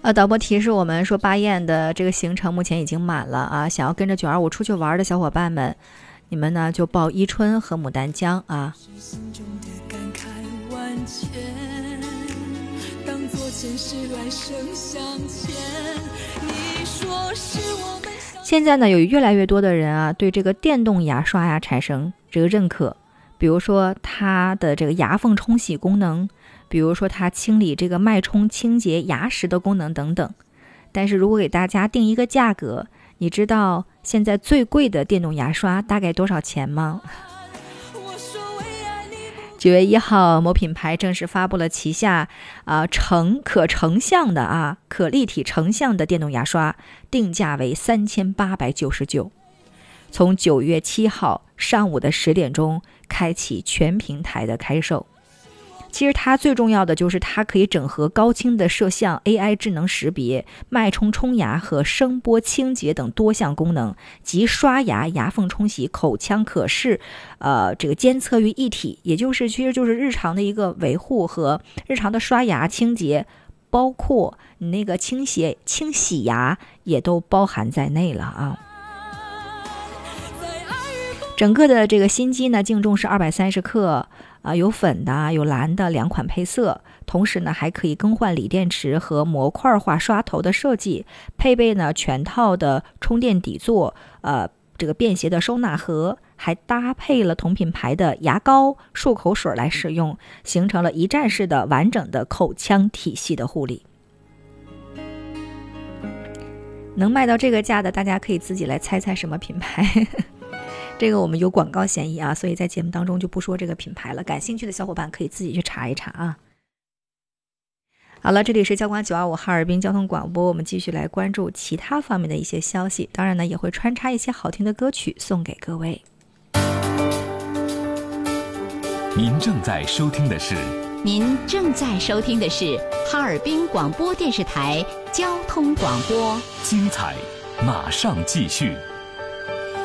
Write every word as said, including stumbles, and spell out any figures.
呃，导播提示我们说，巴彦的这个行程目前已经满了啊，想要跟着九二五出去玩的小伙伴们，你们呢就报伊春和牡丹江啊。现在呢，有越来越多的人啊，对这个电动牙刷呀产生这个认可，比如说它的这个牙缝冲洗功能，比如说它清理这个脉冲清洁牙石的功能等等。但是如果给大家定一个价格，你知道现在最贵的电动牙刷大概多少钱吗？九月一号，某品牌正式发布了旗下啊、呃、成可成像的啊可立体成像的电动牙刷，定价为三千八百九十九。从九月七号上午的十点钟开启全平台的开售。其实它最重要的就是它可以整合高清的摄像、A I 智能识别、脉冲冲牙和声波清洁等多项功能，集刷牙、牙缝冲洗、口腔可视呃这个监测于一体，也就是其实就是日常的一个维护和日常的刷牙清洁，包括你那个清洗清洗牙也都包含在内了啊。整个的这个新机呢，净重是二百三十克啊、呃，有粉的有蓝的两款配色，同时呢还可以更换锂电池和模块化刷头的设计，配备呢全套的充电底座，呃这个便携的收纳盒，还搭配了同品牌的牙膏、漱口水来使用，形成了一站式的完整的口腔体系的护理。能卖到这个价的，大家可以自己来猜猜什么品牌。这个我们有广告嫌疑啊，所以在节目当中就不说这个品牌了，感兴趣的小伙伴可以自己去查一查啊。好了，这里是交广九二五哈尔滨交通广播，我们继续来关注其他方面的一些消息，当然呢也会穿插一些好听的歌曲送给各位。 您正在收听的是您正在收听的是哈尔滨广播电视台交通广播， 精彩马上继续。